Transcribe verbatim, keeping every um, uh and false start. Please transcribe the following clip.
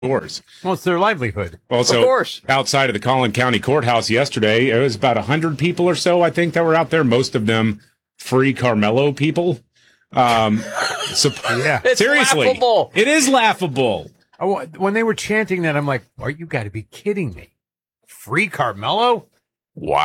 Doors. Well, it's their livelihood. Also, Of course. outside of the Collin County Courthouse yesterday, it was about one hundred people or so, I think, that were out there. Most of them free Carmelo people. Um, so, Yeah. It's seriously, laughable. it is laughable. Oh, when they were chanting that, I'm like, "Are you got to be kidding me? Free Carmelo?" Wow.